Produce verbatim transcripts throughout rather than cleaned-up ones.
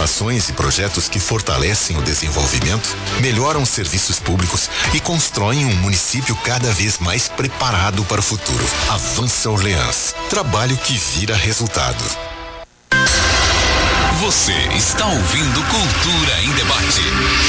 Ações e projetos que fortalecem o desenvolvimento, melhoram os serviços públicos e constroem um município cada vez mais preparado para o futuro. Avança Orleans. Trabalho que vira resultado. Você está ouvindo Cultura em Debate.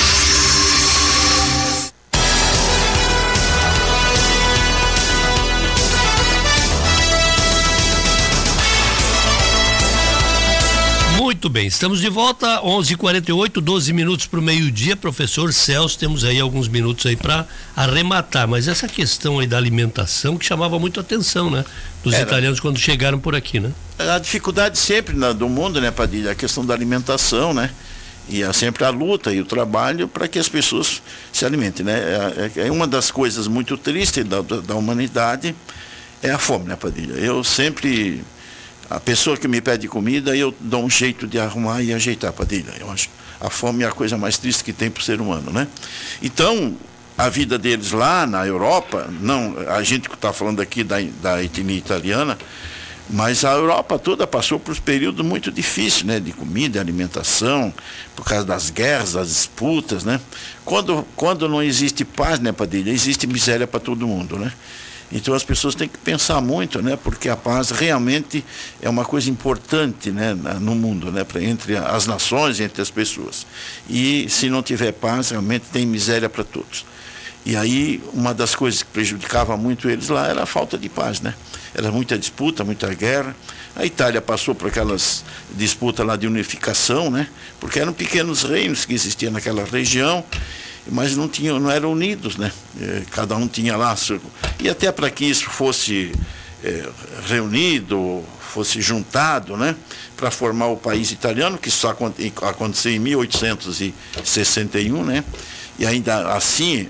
Muito bem, estamos de volta, onze e quarenta e oito, doze minutos para o meio-dia. Professor Celso, temos aí alguns minutos aí para arrematar, mas essa questão aí da alimentação que chamava muito a atenção, né? Dos Era. italianos quando chegaram por aqui, né? A dificuldade sempre na, do mundo, né, Padilha? A questão da alimentação, né? E é sempre a luta e o trabalho para que as pessoas se alimentem, né? É, é uma das coisas muito tristes da, da, da humanidade, é a fome, né, Padilha? Eu sempre... A pessoa que me pede comida, eu dou um jeito de arrumar e ajeitar, Padilha. Eu acho a fome é a coisa mais triste que tem para o ser humano, né? Então, a vida deles lá na Europa, não, a gente que está falando aqui da, da etnia italiana, mas a Europa toda passou por um período muito difícil, né? De comida, alimentação, por causa das guerras, das disputas, né? Quando, quando não existe paz, né, Padilha, existe miséria para todo mundo, né? Então as pessoas têm que pensar muito, né? Porque a paz realmente é uma coisa importante, né? No mundo, né? Entre as nações, entre as pessoas. E se não tiver paz, realmente tem miséria para todos. E aí uma das coisas que prejudicava muito eles lá era a falta de paz, né? Era muita disputa, muita guerra. A Itália passou por aquelas disputas lá de unificação, né? Porque eram pequenos reinos que existiam naquela região, mas não tinham, não eram unidos, né? Cada um tinha lá seu... E até para que isso fosse é, reunido, fosse juntado, né? Para formar o país italiano, que só aconteceu em mil oitocentos e sessenta e um, né? E ainda assim,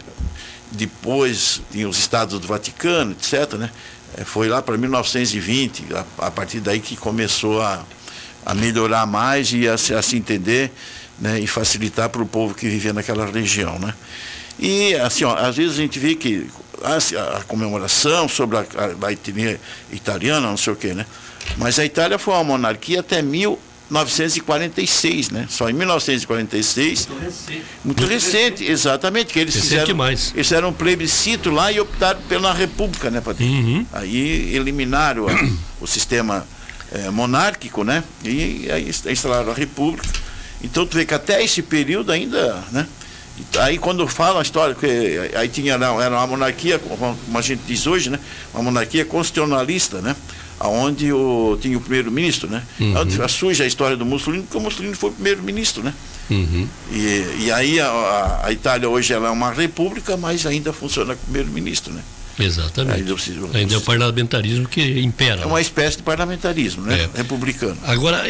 depois tinha os Estados do Vaticano, etcétera, né? Foi lá para mil novecentos e vinte, a, a partir daí que começou a, a melhorar mais e a, a se entender, né, e facilitar para o povo que vivia naquela região, né? E assim, ó, às vezes a gente vê que a, a comemoração sobre a, a, a etnia italiana, não sei o quê, né? Mas a Itália foi uma monarquia até mil novecentos e quarenta e seis, né? Só em mil novecentos e quarenta e seis. Muito recente. Muito recente, exatamente, que eles recente fizeram, demais. eles fizeram um plebiscito lá e optaram pela república, né, Patrícia? Uhum. Aí eliminaram a, o sistema é, monárquico, né? E aí instalaram a república. Então tu vê que até esse período ainda, né? Aí quando fala a história, que aí tinha, não, era uma monarquia, como a gente diz hoje, né? Uma monarquia constitucionalista, né? Onde o, tinha o primeiro-ministro, né? Uhum. Onde surge a história do Mussolini, porque o Mussolini foi o primeiro-ministro, né? Uhum. E, e aí a, a Itália hoje ela é uma república, mas ainda funciona com o primeiro-ministro, né? Exatamente. Ainda, preciso, ainda preciso. É o parlamentarismo que impera. É uma espécie de parlamentarismo, né? É. Republicano. Agora,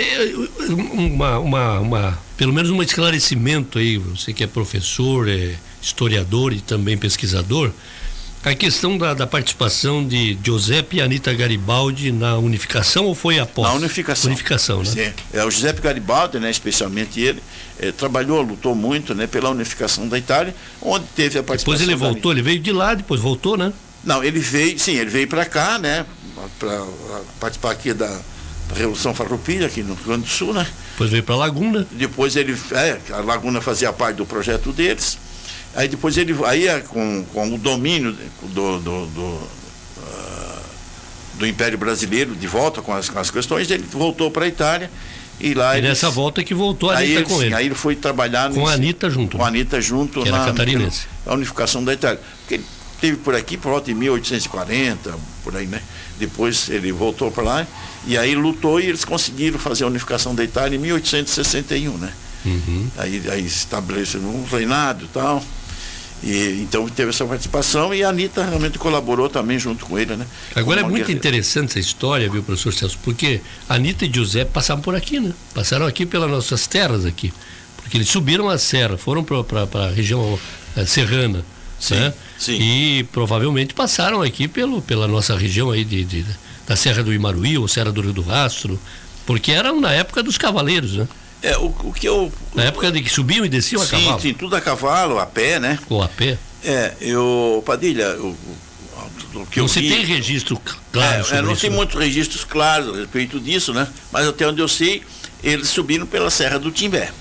uma, uma, uma, pelo menos um esclarecimento aí, você que é professor, é historiador e também pesquisador, a questão da, da participação de Giuseppe e Anita Garibaldi na unificação, ou foi após? Na unificação. Unificação, né? Sim. É, o Giuseppe Garibaldi, né, especialmente ele, é, trabalhou, lutou muito, né, pela unificação da Itália, onde teve a participação. Depois ele voltou, ele veio de lá, depois voltou, né? Não, ele veio, sim, ele veio para cá, né, para participar aqui da, da Revolução Farroupilha, aqui no Rio Grande do Sul, né? Depois veio para Laguna. Depois ele, é, a Laguna fazia parte do projeto deles. Aí depois ele, aí com, com o domínio do, do, do, uh, do Império Brasileiro, de volta com as, com as questões, ele voltou para a Itália e lá... E ele, nessa volta que voltou a Anitta ele, com sim, ele. Aí ele foi trabalhar... Com a Anitta junto. Com a Anitta junto. Que era na, catarinense. Na unificação da Itália. Porque ele esteve por aqui por volta de mil oitocentos e quarenta, por aí, né? Depois ele voltou para lá e aí lutou e eles conseguiram fazer a unificação da Itália em mil oitocentos e sessenta e um, né? Uhum. Aí, aí estabeleceu um reinado e tal. E, então teve essa participação e a Anitta realmente colaborou também junto com ele, né? Agora é muito guerreira. Interessante essa história, viu, professor Celso, porque a Anitta e Giuseppe passaram por aqui, né? Passaram aqui pelas nossas terras aqui, porque eles subiram a serra, foram para a região uh, serrana, sim, né? Sim. E provavelmente passaram aqui pelo, pela nossa região aí de, de, da Serra do Imaruí ou Serra do Rio do Rastro, porque eram na época dos cavaleiros, né? É, o, o que eu... Na época de que subiam e desciam sim, a cavalo? Sim, tudo a cavalo, a pé, né? Ou a pé? É, eu... Padilha, o, o que não eu se vi, tem registro claro é, sobre é, não isso, tem né? muitos registros claros a respeito disso, né? Mas até onde eu sei, eles subiram pela Serra do Timbé.